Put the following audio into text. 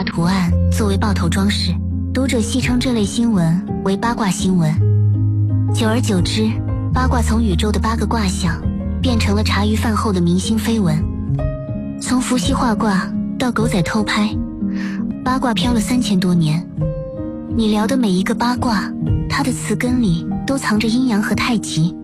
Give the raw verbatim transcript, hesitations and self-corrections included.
卦图案作为报头装饰，读者戏称这类新闻为八卦新闻。久而久之，八卦从宇宙的八个卦象变成了茶余饭后的明星绯闻。从伏羲画卦到狗仔偷拍，八卦飘了三千多年。你聊的每一个八卦，它的词根里都藏着阴阳和太极。